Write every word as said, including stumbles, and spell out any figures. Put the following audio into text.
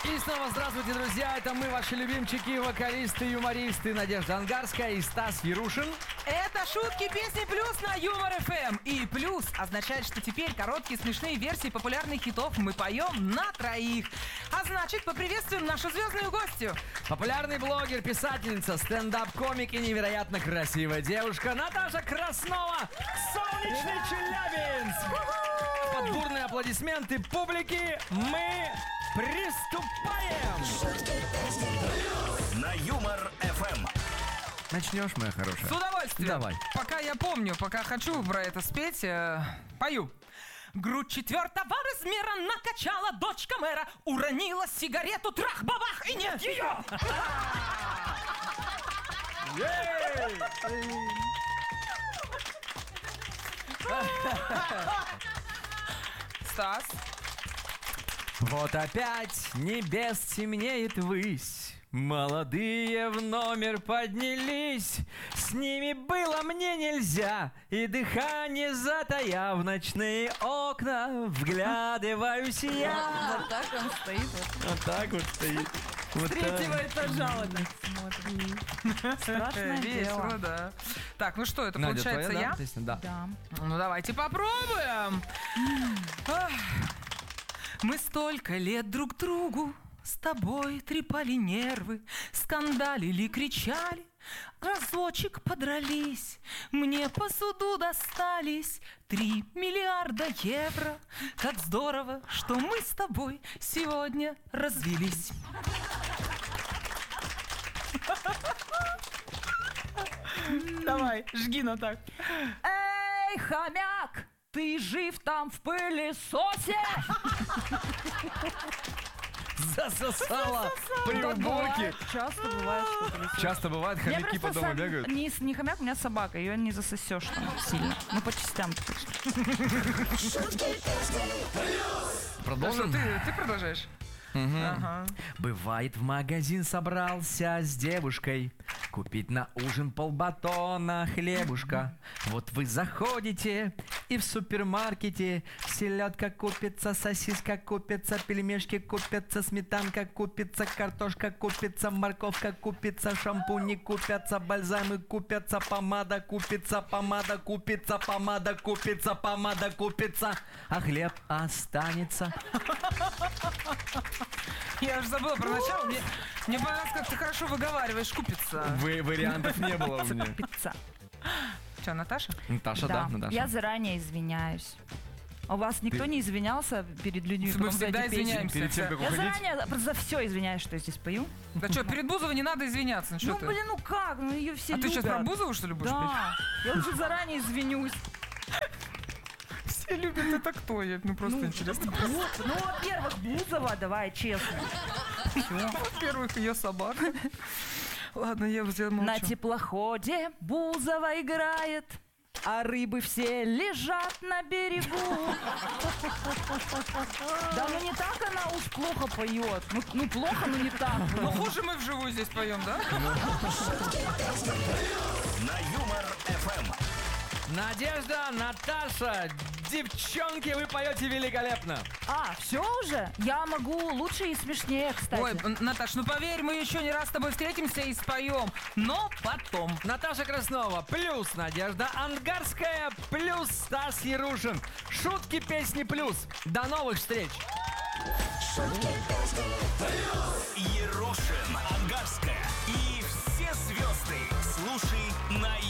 И снова здравствуйте, друзья. Это мы, ваши любимчики, вокалисты, юмористы Надежда Ангарская и Стас Ярушин. Это шутки, песни плюс на Юмор эф эм. И плюс означает, что теперь короткие смешные версии популярных хитов мы поем на троих. А значит, поприветствуем нашу звездную гостью. Популярный блогер, писательница, стендап-комик и невероятно красивая девушка Наташа Краснова. Солнечный Челябинск. Под бурные аплодисменты публики мы приступаем. На Юмор эф эм. Начнешь, моя хорошая? С удовольствием. Давай. Пока я помню, пока хочу про это спеть, э, пою. Грудь четвертого размера накачала дочка мэра, уронила сигарету, трах-бабах, и нет ее! Стас? Вот опять небес темнеет ввысь, молодые в номер поднялись. С ними было мне нельзя, и дыхание затая в ночные окна вглядываюсь я. Вот так он стоит. Вот так вот стоит. Вот Третьего так. этажа вот так смотрит. Страшное Весело, дело. да. Так, ну что, это Надя, получается твоя, я? да? Песня? Да. Да. Ну давайте попробуем. Ах. Мы столько лет друг другу с тобой трепали нервы, скандалили, кричали, разочек подрались. Мне по суду достались три миллиарда евро. Как здорово, что мы с тобой сегодня развелись. Давай, жги на так. Эй, хомяк, ты жив там в пылесосе? Засосала при Да, уборке. бывает, часто бывает, что пылесос. Часто бывает, Я хомяки по просто дому сам- бегают. Не, не хомяк, у меня собака, ее не засосешь там сильно. Ну, по частям. Продолжим? Ты, ты продолжаешь? Ага. Бывает, в магазин собрался с девушкой купить на ужин полбатона хлебушка. Вот вы заходите, и в супермаркете селедка купится, сосиска купится, пельмешки купятся, сметанка купится, картошка купится, морковка купится, шампуни купятся, бальзамы купятся, помада купится, помада купится, помада купится, помада купится, а хлеб останется. Я уже забыла про начало. Мне, мне понравилось, как ты хорошо выговариваешь. Купится. Вы, вариантов не было у меня. Пицца. Что, Наташа? Наташа, да, Наташа. Я заранее извиняюсь. А у вас никто не извинялся перед людьми? Мы потом за всегда эти песни? извиняемся. Перед тем, как Я уходить. заранее за все извиняюсь, что я здесь пою. Да что, перед Бузовой не надо извиняться. Ну, что Ну, ты? блин, ну как? Ну, ее все А ты любят. сейчас про Бузову, что ли, будешь Да. Я уже заранее извинюсь. петь? Все любят, это кто? Я, ну, просто Ну, интересно. вот, ну, во-первых, Бузова, давай, честно. Во-первых, ее собака. Ладно, я уже молчу. На теплоходе Бузова играет, а рыбы все лежат на берегу. Да ну не так она уж плохо поет. Ну, ну плохо, но не так. Ну, хуже мы вживую здесь поем, да? На Юмор эф эм. Надежда, Наташа, девчонки, вы поете великолепно. А, все уже? Я могу лучше и смешнее, кстати. Ой, Наташ, ну поверь, мы еще не раз с тобой встретимся и споем. Но потом. Наташа Краснова плюс Надежда Ангарская плюс Стас Ярушин. Шутки, песни плюс. До новых встреч. Ярушин, Ангарская и все звезды. Слушай на